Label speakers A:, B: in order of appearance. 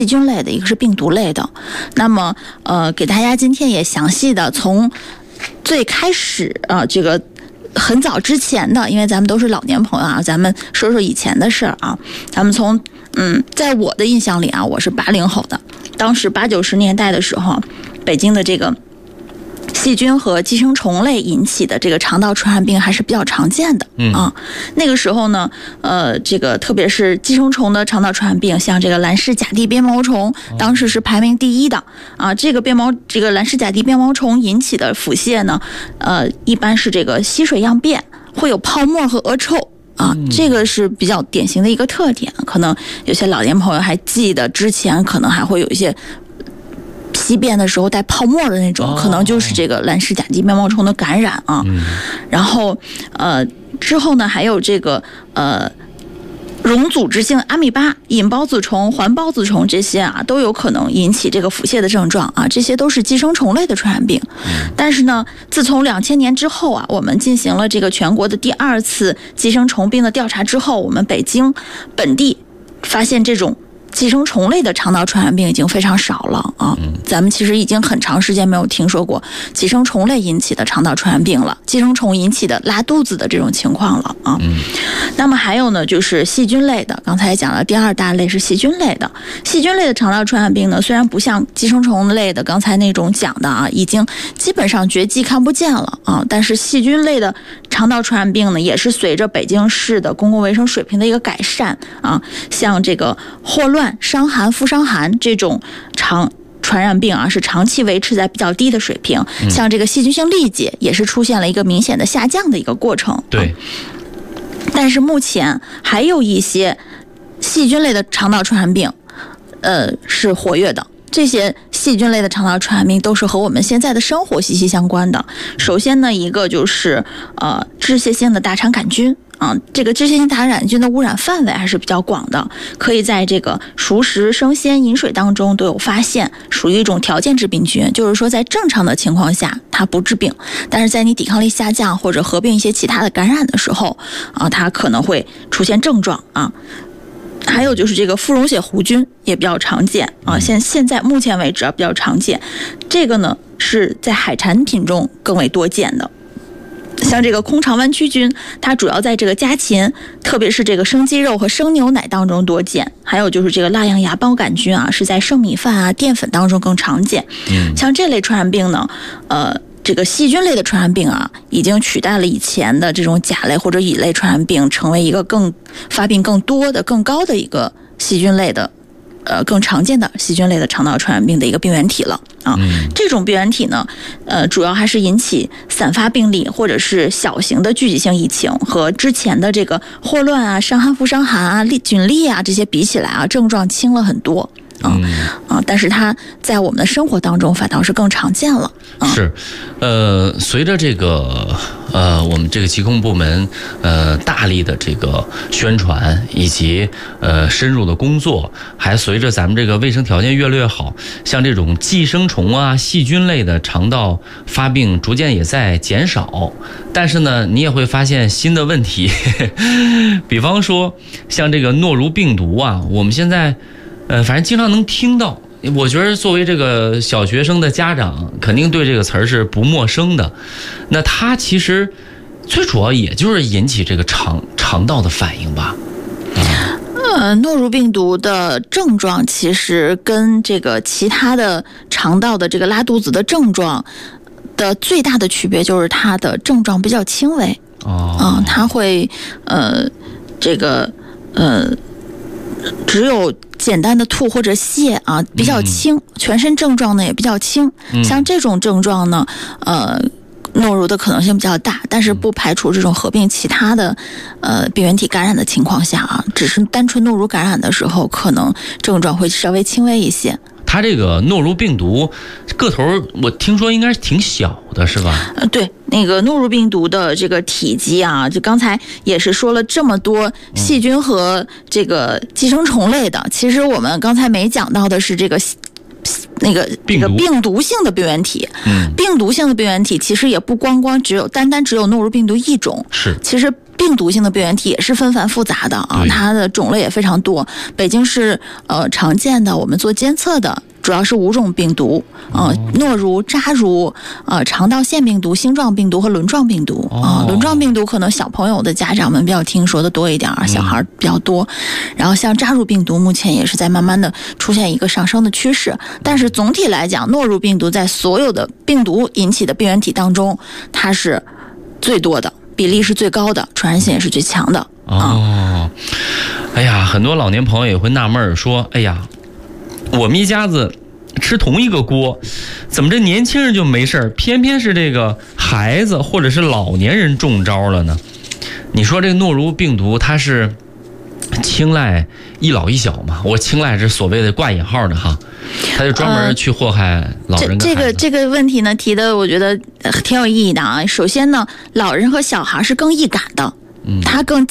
A: 细菌类的，一个是病毒类的。那么给大家今天也详细的从最开始这个很早之前的，因为咱们都是老年朋友啊，咱们说说以前的事儿啊。咱们从在我的印象里啊，我是80后的，当时80、90年代的时候，北京的这个细菌和寄生虫类引起的这个肠道传染病还是比较常见的啊。那个时候呢，这个特别是寄生虫的肠道传染病，像这个兰氏甲地鞭毛虫，当时是排名第1的啊。这个兰氏甲地鞭毛虫引起的腹泻呢，一般是这个稀水样便，会有泡沫和恶臭。这个是比较典型的一个特点，可能有些老年朋友还记得之前可能还会有一些稀便的时候带泡沫的那种，可能就是这个兰氏甲地鞭毛虫的感染啊。然后之后呢，还有这个溶组织性阿米巴、隐孢子虫、环孢子虫这些啊，都有可能引起这个腹泻的症状啊，这些都是寄生虫类的传染病。但是呢，自从2000年之后啊，我们进行了这个全国的第2次寄生虫病的调查之后，我们北京本地发现这种寄生虫类的肠道传染病已经非常少了啊。咱们其实已经很长时间没有听说过寄生虫类引起的肠道传染病了，寄生虫引起的拉肚子的这种情况了啊。那么还有呢，就是细菌类的，刚才讲了第2大类是细菌类的。细菌类的肠道传染病呢，虽然不像寄生虫类的刚才那种讲的啊，已经基本上绝迹看不见了啊，但是细菌类的肠道传染病呢，也是随着北京市的公共卫生水平的一个改善啊，像这个霍乱、伤寒、副伤寒这种传染病啊，是长期维持在比较低的水平。像这个细菌性痢疾也是出现了一个明显的下降的一个过程。
B: 对。
A: 但是目前还有一些细菌类的肠道传染病，是活跃的。这些细菌类的肠道传染病都是和我们现在的生活息息相关的。首先呢，一个就是致谢性的大肠杆菌。这个致谢性大肠杆菌的污染范围还是比较广的，可以在这个熟食、生鲜、饮水当中都有发现，属于一种条件致病菌，就是说在正常的情况下它不致病，但是在你抵抗力下降或者合并一些其他的感染的时候它可能会出现症状啊。还有就是这个副溶血弧菌也比较常见啊，现在目前为止比较常见，这个呢是在海产品中更为多见的。像这个空肠弯曲菌，它主要在这个家禽，特别是这个生鸡肉和生牛奶当中多见。还有就是这个蜡样芽孢杆菌啊，是在生米饭啊、淀粉当中更常见。像这类传染病呢，这个细菌类的传染病啊，已经取代了以前的这种甲类或者乙类传染病，成为一个发病更多的、更高的一个细菌类的。更常见的细菌类的肠道传染病的一个病原体了啊。这种病原体呢，主要还是引起散发病例或者是小型的聚集性疫情，和之前的这个霍乱啊、伤寒、副伤寒啊、菌痢啊这些比起来啊，症状轻了很多。但是它在我们的生活当中反倒是更常见了。
B: 是，随着这个我们这个疾控部门大力的这个宣传以及深入的工作，还随着咱们这个卫生条件越来越好，像这种寄生虫啊、细菌类的肠道发病逐渐也在减少。但是呢，你也会发现新的问题，比方说像这个诺如病毒啊，我们现在反正经常能听到。我觉得作为这个小学生的家长，肯定对这个词儿是不陌生的。那它其实最主要也就是引起这个肠道的反应吧。
A: 诺如病毒的症状其实跟这个其他的肠道的这个拉肚子的症状的最大的区别就是它的症状比较轻微。它会只有简单的吐或者泻啊，比较轻，全身症状呢也比较轻。像这种症状呢，诺如的可能性比较大，但是不排除这种合并其他的病原体感染的情况下啊，只是单纯诺如感染的时候，可能症状会稍微轻微一些。
B: 它这个诺如病毒个头我听说应该是挺小的，是吧？
A: 对，那个诺如病毒的这个体积啊，就刚才也是说了这么多细菌和这个寄生虫类的，其实我们刚才没讲到的是这个病毒性的病原体。病毒性的病原体其实也不光只有诺如病毒一种，
B: 是，
A: 其实病毒性的病原体也是纷繁复杂的啊，它的种类也非常多。北京市常见的我们做监测的主要是5种病毒，诺如、扎如、肠道腺病毒、星状病毒和轮状病毒啊。轮状病毒可能小朋友的家长们比较听说的多一点，小孩比较多。然后像扎如病毒目前也是在慢慢的出现一个上升的趋势，但是总体来讲，诺如病毒在所有的病毒引起的病原体当中，它是最多的，比例是最高的，传染性也是最强的。
B: 哎呀，很多老年朋友也会纳闷说，哎呀，我们一家子吃同一个锅，怎么这年轻人就没事，偏偏是这个孩子或者是老年人中招了呢？你说这个诺如病毒它是青睐一老一小嘛？我青睐是所谓的挂引号的哈，他就专门去祸害老人跟孩子。
A: 这个问题呢提的我觉得挺有意义的啊。首先呢，老人和小孩是更易感的，他更